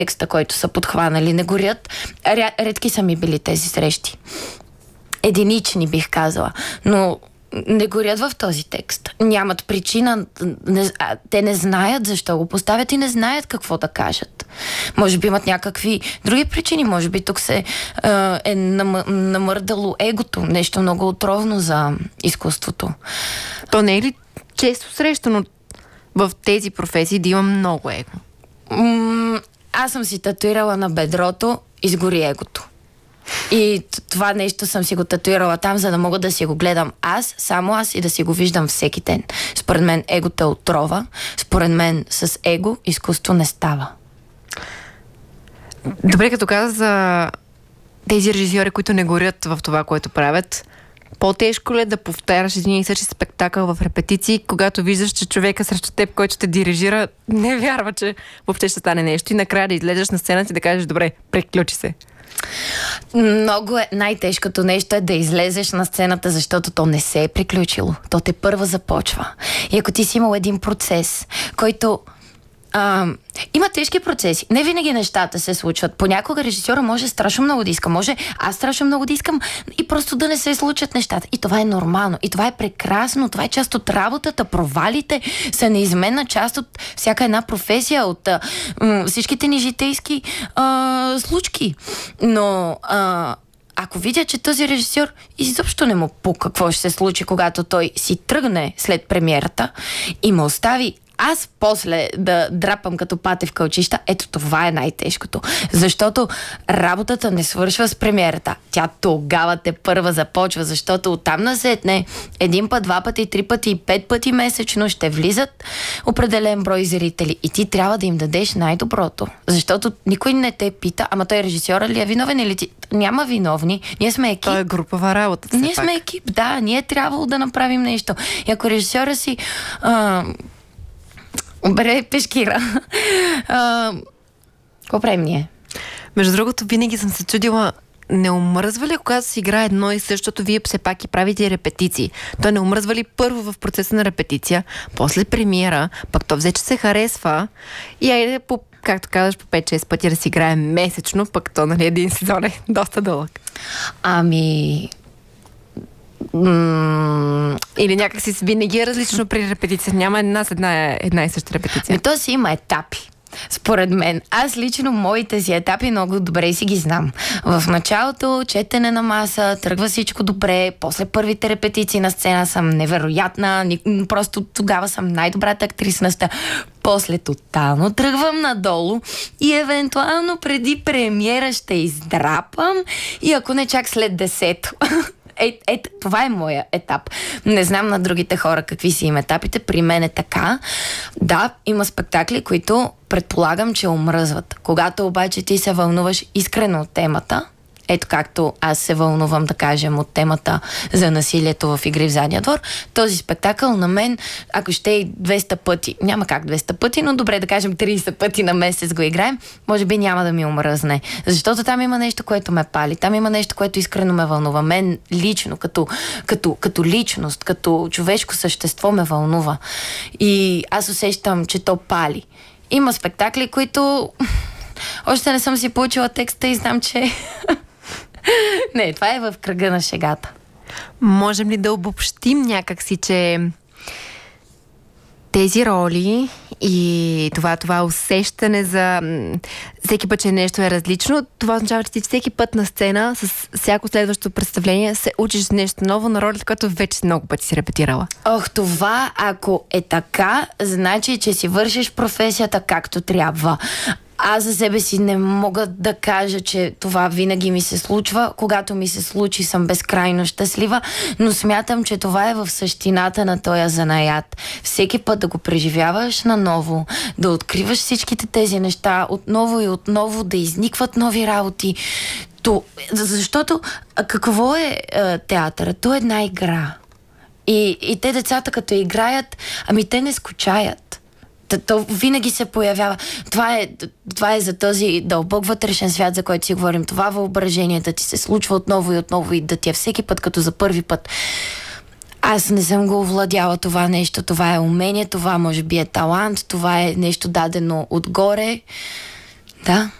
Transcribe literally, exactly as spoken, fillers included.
текста, който са подхванали. Не горят. Ря, редки са ми били тези срещи. Единични, бих казала. Но не горят в този текст. Нямат причина. Не, а, те не знаят защо го поставят и не знаят какво да кажат. Може би имат някакви други причини. Може би тук се а, е нам, намърдало егото. Нещо много отровно за изкуството. То не е ли често срещано в тези професии да има много его? М- аз съм си татуирала на бедрото изгори егото. И това нещо съм си го татуирала там, за да мога да си го гледам аз, само аз и да си го виждам всеки ден. Според мен егото е отрова. Според мен с его изкуство не става. Добре, като каза за тези режисьори, които не горят в това, което правят, по-тежко ли е да повтаряш един и същи спектакъл в репетиции, когато виждаш, че човека срещу теб, който те дирижира, не вярва, че въобще ще стане нещо и накрая да излезеш на сцената и да кажеш, добре, приключи се? Много е. Най-тежкото нещо е да излезеш на сцената, защото то не се е приключило. То те първа започва. И ако ти си имал един процес, който А, има тежки процеси. Не винаги нещата се случват. Понякога режисьора може страшно много да иска. Може аз страшно много да искам и просто да не се случат нещата. И това е нормално. И това е прекрасно. Това е част от работата. Провалите са неизменна част от всяка една професия, от а, м- всичките ни житейски а, случки. Но а, ако видя, че този режисьор изобщо не му пука какво ще се случи, когато той си тръгне след премиерата и ме остави аз после да драпам като пате в кълчища, ето това е най-тежкото. Защото работата не свършва с премиерата. Тя тогава те първа започва, защото оттам насетне един път, два пъти, три пъти и пет пъти месечно ще влизат определен брой зрители и ти трябва да им дадеш най-доброто. Защото никой не те пита, ама той режисьора ли е виновен или ти? Няма виновни. Ние сме екип. Това е групова работа. Ние пак. сме екип, да. Ние е трябвало да направим нещо. И ако режисьора си а, обере пешкира. Какво правим ние? Между другото, винаги съм се чудила, не омръзва ли, когато се играе едно и същото, вие все пак и правите репетиции? То не омръзва ли първо в процеса на репетиция, после премиера, пък то взе, че се харесва и айде по, както казваш, по пет-шест пъти да си играе месечно, пък то, нали, един сезон е доста дълъг. Ами... М- Или някакси винаги е различно при репетиция. Няма една с една, една и съща репетиция. Ами то си има етапи. Според мен. Аз лично моите си етапи много добре си ги знам. В началото четене на маса, тръгва всичко добре, после първите репетиции на сцена съм невероятна, просто тогава съм най-добрата актриса на сцена. После тотално тръгвам надолу и евентуално преди премиера ще издрапам и ако не чак след десето. Е, е, това е моя етап. Не знам на другите хора какви си им етапите. При мен е така. Да, има спектакли, които предполагам, че омръзват. Когато обаче ти се вълнуваш искрено от темата, ето както аз се вълнувам, да кажем, от темата за насилието в Игри в задния двор, този спектакъл на мен, ако ще и двеста пъти, няма как двеста пъти, но добре да кажем трийсет пъти на месец го играем, може би няма да ми омръзне. Защото там има нещо, което ме пали, там има нещо, което искрено ме вълнува. Мен лично, като, като, като личност, като човешко същество ме вълнува. И аз усещам, че то пали. Има спектакли, които още не съм си получила текста и знам, че не, това е в кръга на шегата. Можем ли да обобщим някакси, че тези роли и това, това усещане за всеки път, че нещо е различно, това означава, че ти всеки път на сцена с всяко следващо представление се учиш нещо ново на ролята, която вече много пъти си репетирала? Ох, това, ако е така, значи, че си вършиш професията както трябва. Аз за себе си не мога да кажа, че това винаги ми се случва. Когато ми се случи, съм безкрайно щастлива, но смятам, че това е в същината на този занаят. Всеки път да го преживяваш наново, да откриваш всичките тези неща отново и отново, да изникват нови работи. То, защото какво е, е театъра? То е една игра. И, и те децата като играят, ами те не скучаят. То винаги се появява. Това е, това е за този дълбок вътрешен свят, за който си говорим. Това въображение да ти се случва отново и отново и да ти е всеки път като за първи път. Аз не съм го овладяла това нещо. Това е умение, това може би е талант, това е нещо дадено отгоре. Да.